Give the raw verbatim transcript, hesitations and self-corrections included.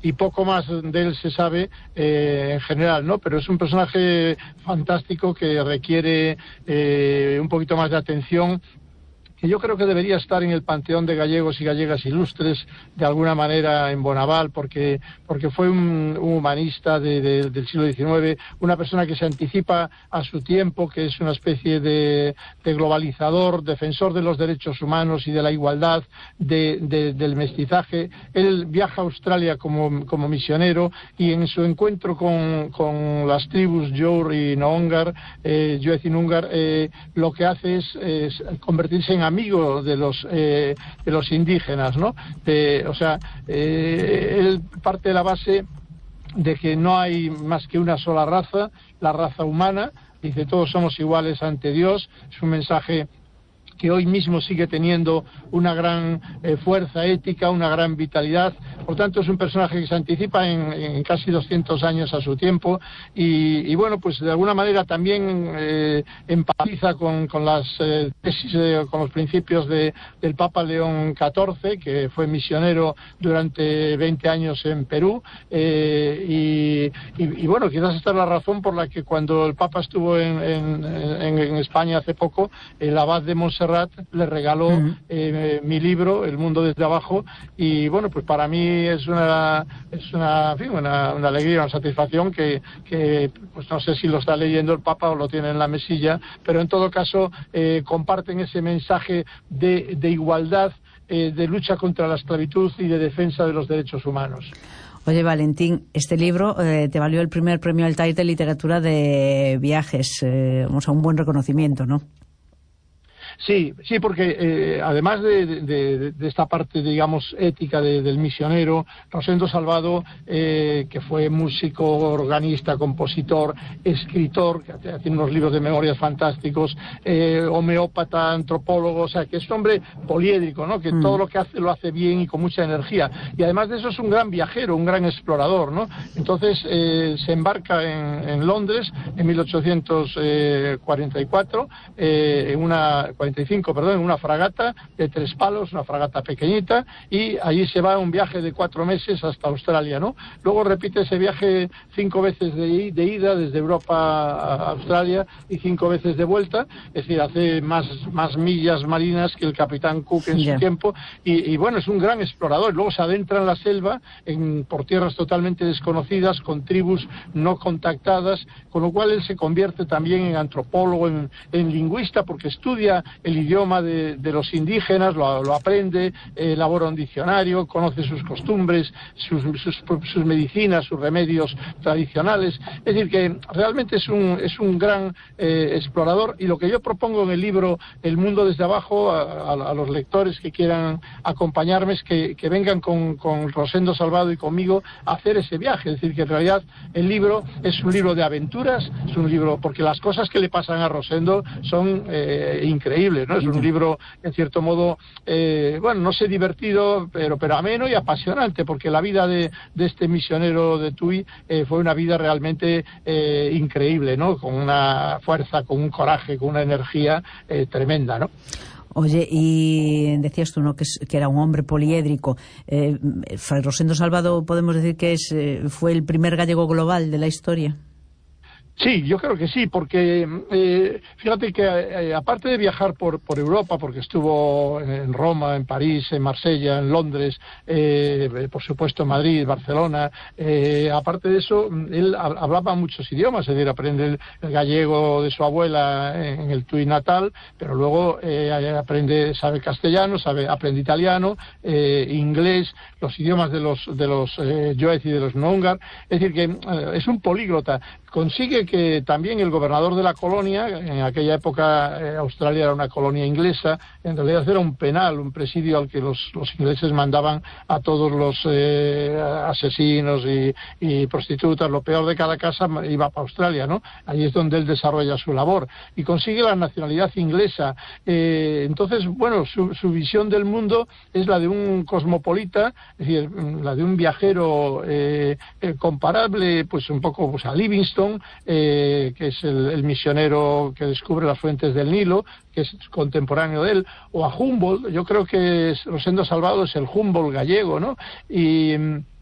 y poco más de él se sabe eh, en general, ¿no? Pero es un personaje fantástico que requiere eh, un poquito más de atención, que yo creo que debería estar en el panteón de gallegos y gallegas ilustres de alguna manera en Bonaval, porque porque fue un, un humanista de, de, del siglo diecinueve, una persona que se anticipa a su tiempo, que es una especie de, de globalizador, defensor de los derechos humanos y de la igualdad, de, de, del mestizaje. Él viaja a Australia como, como misionero, y en su encuentro con, con las tribus Jour y Noongar, eh, Yuez y Noongar, eh, lo que hace es, es convertirse en amigo de los eh, de los indígenas, ¿no? De, o sea, eh, él parte de la base de que no hay más que una sola raza, la raza humana. Dice, todos somos iguales ante Dios. Es un mensaje que hoy mismo sigue teniendo una gran eh, fuerza ética, una gran vitalidad. Por tanto, es un personaje que se anticipa en, en casi doscientos años a su tiempo, y, y bueno, pues de alguna manera también eh, empatiza con, con las eh, tesis, eh, con los principios de, del Papa León catorce, que fue misionero durante veinte años en Perú, eh, y, y, y bueno, quizás esta es la razón por la que cuando el Papa estuvo en, en, en, en España hace poco, el abad de Montserrat le regaló uh-huh. eh, mi libro, El mundo desde abajo, y bueno, pues para mí es una es una, en fin, una, una alegría, una satisfacción que, que pues no sé si lo está leyendo el Papa o lo tiene en la mesilla, pero en todo caso eh, comparten ese mensaje de, de igualdad, eh, de lucha contra la esclavitud y de defensa de los derechos humanos. Oye, Valentín, este libro eh, te valió el primer premio Altair de literatura de viajes, eh, o sea, un buen reconocimiento, ¿no? Sí, sí, porque eh, además de, de, de esta parte, digamos, ética de, del misionero, Rosendo Salvado, eh, que fue músico, organista, compositor, escritor, que tiene unos libros de memorias fantásticos, eh, homeópata, antropólogo, o sea, que es un hombre poliédrico, ¿no? Que mm. todo lo que hace lo hace bien y con mucha energía. Y además de eso es un gran viajero, un gran explorador, ¿no? Entonces eh, se embarca en, en Londres en mil ochocientos cuarenta y cuatro, eh, en una... cuarenta y cinco, perdón, en una fragata de tres palos, una fragata pequeñita, y allí se va a un viaje de cuatro meses hasta Australia, ¿no? Luego repite ese viaje cinco veces de, de ida desde Europa a Australia y cinco veces de vuelta, es decir, hace más, más millas marinas que el capitán Cook en yeah. su tiempo, y, y bueno, es un gran explorador. Luego se adentra en la selva, en, por tierras totalmente desconocidas, con tribus no contactadas, con lo cual él se convierte también en antropólogo, en, en lingüista, porque estudia el idioma de, de los indígenas, lo, lo aprende, eh, elabora un diccionario, conoce sus costumbres, sus, sus, sus medicinas, sus remedios tradicionales. Es decir, que realmente es un, es un gran eh, explorador, y lo que yo propongo en el libro El mundo desde abajo a, a, a los lectores que quieran acompañarme es que, que vengan con, con Rosendo Salvado y conmigo a hacer ese viaje. Es decir, que en realidad el libro es un libro de aventuras, es un libro porque las cosas que le pasan a Rosendo son eh, increíbles, ¿no? Es un libro, en cierto modo, eh, bueno, no sé, divertido, pero, pero ameno y apasionante, porque la vida de, de este misionero de Tui eh, fue una vida realmente eh, increíble, ¿no? Con una fuerza, con un coraje, con una energía eh, tremenda, ¿no? Oye, y decías tú, ¿no?, que, es, que era un hombre poliédrico. Eh, Fray Rosendo Salvado, podemos decir que es eh, fue el primer gallego global de la historia. Sí, yo creo que sí, porque eh, fíjate que eh, aparte de viajar por, por Europa, porque estuvo en Roma, en París, en Marsella, en Londres, eh, por supuesto en Madrid, Barcelona, eh, aparte de eso, él hablaba muchos idiomas, es decir, aprende el, el gallego de su abuela en el Tui natal, pero luego eh, aprende, sabe castellano, sabe, aprende italiano, eh, inglés, los idiomas de los de los eh, Yuez y de los Noongar. Es decir, que eh, es un políglota. Consigue que también el gobernador de la colonia, en aquella época eh, Australia era una colonia inglesa, en realidad era un penal, un presidio al que los, los ingleses mandaban a todos los eh, asesinos y, y prostitutas. Lo peor de cada casa iba para Australia, ¿no? Ahí es donde él desarrolla su labor y consigue la nacionalidad inglesa. Eh, entonces, bueno, su, su visión del mundo es la de un cosmopolita, es decir, la de un viajero eh, eh, comparable, pues un poco pues, a Livingstone, Eh, que es el, el misionero que descubre las fuentes del Nilo, que es contemporáneo de él, o a Humboldt. Yo creo que es, Rosendo Salvado es el Humboldt gallego, ¿no? Y